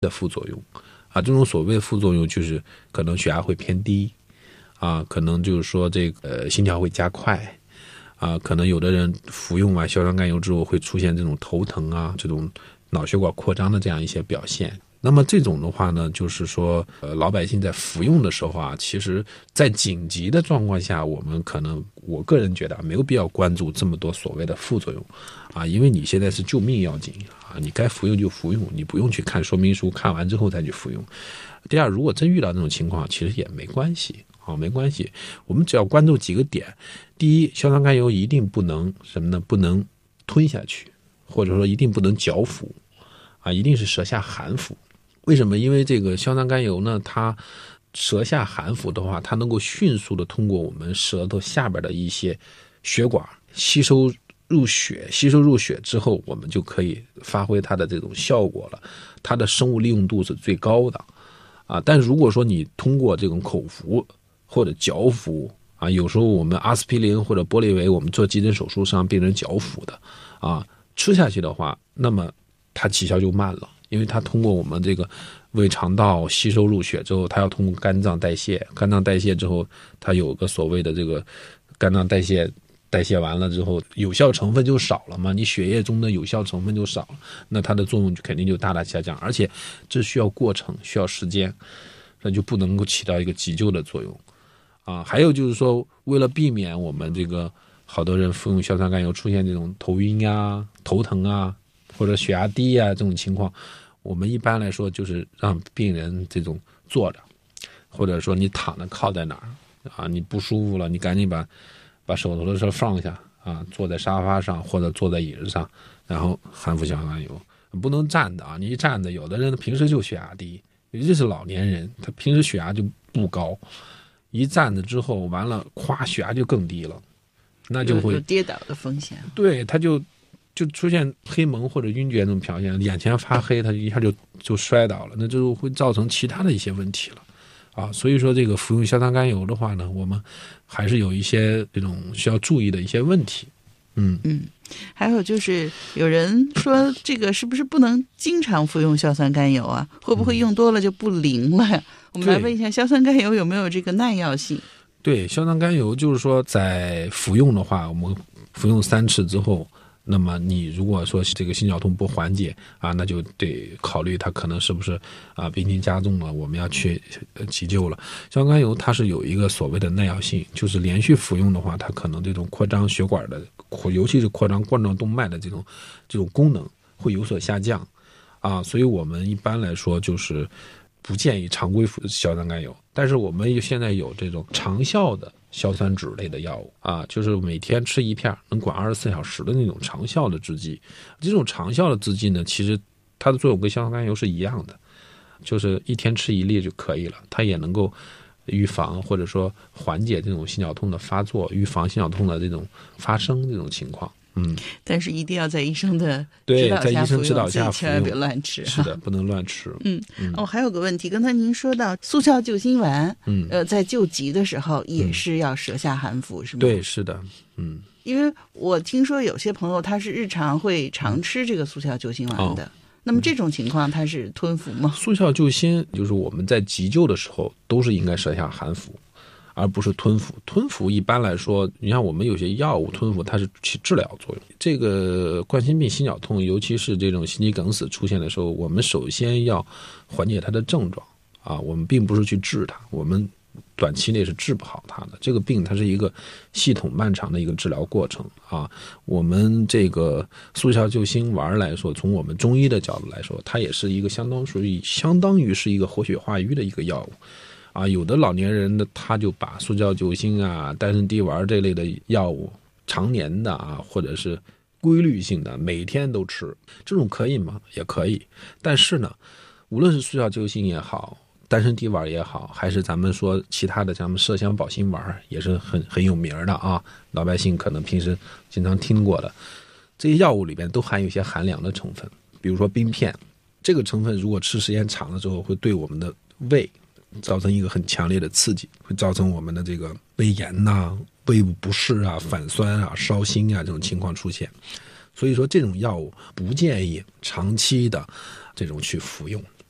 的副作用啊。这种所谓的副作用就是可能血压会偏低啊，可能就是说这个心跳会加快啊，可能有的人服用完硝酸甘油之后会出现这种头疼啊，这种脑血管扩张的这样一些表现。那么这种的话呢，就是说老百姓在服用的时候啊，其实在紧急的状况下，我们可能我个人觉得没有必要关注这么多所谓的副作用啊，因为你现在是救命要紧啊，你该服用就服用，你不用去看说明书，看完之后再去服用。第二，如果真遇到这种情况，其实也没关系啊，没关系，我们只要关注几个点。第一，硝酸甘油一定不能什么呢？不能吞下去，或者说一定不能嚼服啊，一定是舌下含服。为什么？因为这个硝酸甘油呢，它舌下含服的话，它能够迅速的通过我们舌头下边的一些血管吸收入血之后，我们就可以发挥它的这种效果了，它的生物利用度是最高的啊。但是如果说你通过这种口服或者嚼服啊，有时候我们阿司匹林或者玻利维，我们做急诊手术是让病人嚼服的啊，吃下去的话，那么它起效就慢了。因为它通过我们这个胃肠道吸收入血之后，它要通过肝脏代谢，肝脏代谢之后，它有个所谓的这个肝脏代谢完了之后，有效成分就少了嘛，你血液中的有效成分就少了，那它的作用肯定就大大下降，而且这需要过程，需要时间，那就不能够起到一个急救的作用啊。还有就是说，为了避免我们这个好多人服用硝酸甘油出现这种头晕啊、头疼啊，或者血压低啊这种情况，我们一般来说就是让病人这种坐着，或者说你躺着靠在哪儿啊，你不舒服了，你赶紧把手头的事放下啊，坐在沙发上或者坐在椅子上，然后含服硝酸甘油，不能站的啊，你一站着，有的人平时就血压低，尤其是老年人，他平时血压就不高，一站着之后完了，咵血压就更低了，那就会有跌倒的风险。 对，他就出现黑蒙或者晕厥这种表现，眼前发黑，他一下就摔倒了，那就会造成其他的一些问题了啊。所以说这个服用硝酸甘油的话呢，我们还是有一些这种需要注意的一些问题。 还有就是有人说这个是不是不能经常服用硝酸甘油啊？会不会用多了就不灵了呀？我们来问一下，硝酸甘油有没有这个耐药性？ 对，硝酸甘油就是说在服用的话，我们服用3次之后，那么你如果说这个心绞痛不缓解啊，那就得考虑它可能是不是啊病情加重了，我们要去急救了。硝酸甘油它是有一个所谓的耐药性，就是连续服用的话，它可能这种扩张血管的，尤其是扩张冠状动脉的这种功能会有所下降啊，所以我们一般来说就是不建议常规服硝酸甘油。但是我们现在有这种长效的硝酸酯类的药物啊，就是每天吃一片，能管24小时的那种长效的制剂。这种长效的制剂呢，其实它的作用跟硝酸甘油是一样的，就是一天吃1粒就可以了，它也能够预防或者说缓解这种心绞痛的发作，预防心绞痛的这种发生这种情况。 但是一定要在医生的对， 指导下在医生指导服用， 下服用， 千万别乱吃。 是的，不能乱吃。 还有个问题，刚才您说到速效救心丸，在救急的时候也是要舌下含服，是吗？ 对，是的， 因为我听说有些朋友他是日常会常吃这个速效救心丸的。那么这种情况它是吞服吗？ 速效救心就是我们在急救的时候都是应该舌下含服，而不是吞服。吞服一般来说，你像我们有些药物吞服它是起治疗作用。这个冠心病、心绞痛，尤其是这种心肌梗死出现的时候，我们首先要缓解它的症状啊，我们并不是去治它，我们短期内是治不好它的。这个病它是一个系统漫长的一个治疗过程啊。我们这个速效救心丸来说，从我们中医的角度来说，它也是一个相当于是一个活血化瘀的一个药物啊。有的老年人呢，他就把速效救心啊、丹参滴丸这类的药物常年的啊，或者是规律性的每天都吃，这种可以吗？也可以。但是呢，无论是速效救心也好，丹参滴丸也好，还是咱们说其他的，咱们麝香保心丸也是很有名的啊，老百姓可能平时经常听过的。这些药物里边都含有一些寒凉的成分，比如说冰片，这个成分如果吃时间长了之后，会对我们的胃造成一个很强烈的刺激，会造成我们的这个胃炎呐、胃部不适啊、反酸啊、烧心啊这种情况出现。所以说这种药物不建议长期的这种去服用